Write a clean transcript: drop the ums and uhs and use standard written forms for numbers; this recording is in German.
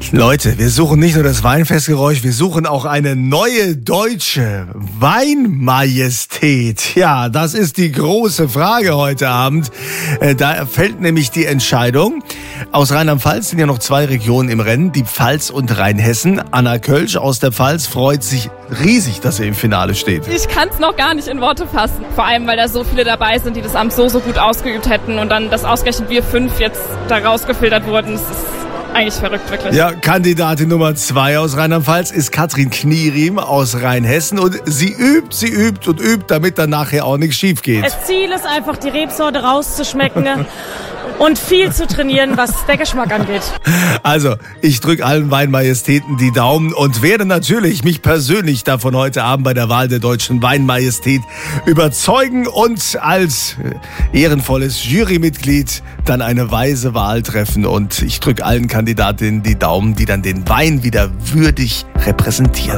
Leute, wir suchen nicht nur das Weinfestgeräusch, wir suchen auch eine neue deutsche Weinmajestät. Ja, das ist die große Frage heute Abend. Da fällt nämlich die Entscheidung. Aus Rheinland-Pfalz sind ja noch 2 Regionen im Rennen, die Pfalz und Rheinhessen. Anna Kölsch aus der Pfalz freut sich riesig, dass sie im Finale steht. Ich kann es noch gar nicht in Worte fassen. Vor allem, weil da so viele dabei sind, die das Amt so gut ausgeübt hätten und dann, dass ausgerechnet wir 5 jetzt da rausgefiltert wurden. Das ist eigentlich verrückt, wirklich. Ja, Kandidatin Nummer 2 aus Rheinland-Pfalz ist Katrin Knieriem aus Rheinhessen und sie übt und übt, damit dann nachher auch nichts schief geht. Das Ziel ist einfach, die Rebsorte rauszuschmecken und viel zu trainieren, was der Geschmack angeht. Also, ich drücke allen Weinmajestäten die Daumen und werde natürlich mich persönlich davon heute Abend bei der Wahl der deutschen Weinmajestät überzeugen und als ehrenvolles Jurymitglied dann eine weise Wahl treffen. Und ich drücke allen Kandidatinnen die Daumen, die dann den Wein wieder würdig repräsentieren.